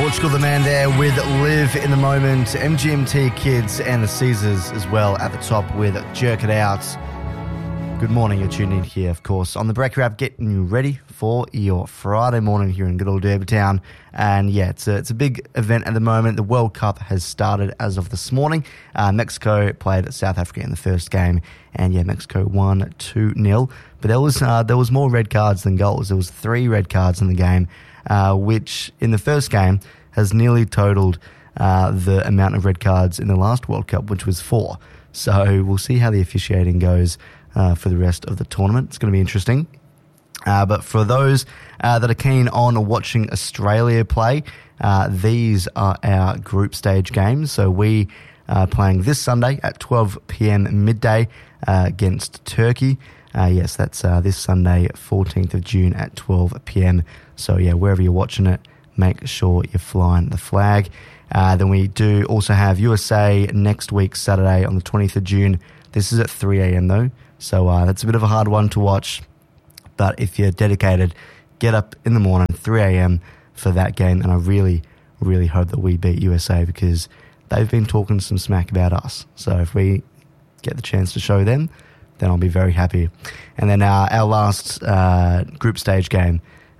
Portugal, the man there with Live in the Moment. MGMT Kids and the Caesars as well at the top with Jerk It Out. Good morning, you're tuned in here, of course, on the Breaker app, getting you ready for your Friday morning here in good old Derby Town. And yeah, it's a big event at the moment. The World Cup has started as of this morning. Mexico played South Africa in the first game, and yeah, Mexico won 2-0. But there was more red cards than goals. There was 3 red cards in the game, which in the first game has nearly totaled the amount of red cards in the last World Cup, which was 4. So we'll see how the officiating goes for the rest of the tournament. It's going to be interesting. But for those that are keen on watching Australia play, these are our group stage games. So we are playing this Sunday at 12 p.m. midday against Turkey. Yes, that's this Sunday, 14th of June at 12 p.m. So yeah, wherever you're watching it, make sure you're flying the flag. Then we do also have USA next week, Saturday on the 20th of June. This is at 3 a.m. though. So that's a bit of a hard one to watch. But if you're dedicated, get up in the morning, 3 a.m. for that game. And I really, really hope that we beat USA because they've been talking some smack about us. So if we get the chance to show them, then I'll be very happy. And then our last group stage game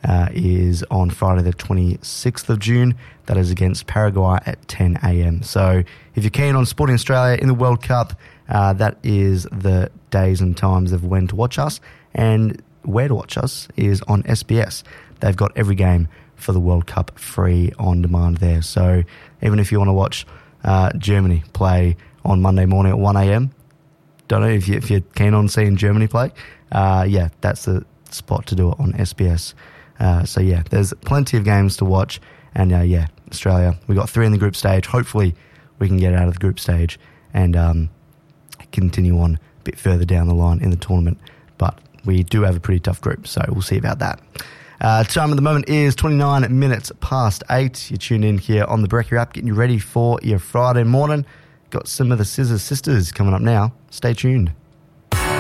is on Friday the 26th of June. That is against Paraguay at 10 a.m. So if you're keen on supporting Australia in the World Cup, that is the days and times of when to watch us. And where to watch us is on SBS. They've got every game for the World Cup free on demand there. So even if you want to watch Germany play on Monday morning at 1 a.m, don't know if you're keen on seeing Germany play. Yeah, that's the spot to do it on SBS. So yeah, there's plenty of games to watch. And yeah, Australia, we got 3 in the group stage. Hopefully we can get out of the group stage and continue on a bit further down the line in the tournament. But we do have a pretty tough group, so we'll see about that. Time at the moment is 29 minutes past 8. You're tuned in here on the Breaker app, getting you ready for your Friday morning. Got some of the Scissor Sisters coming up now. Stay tuned.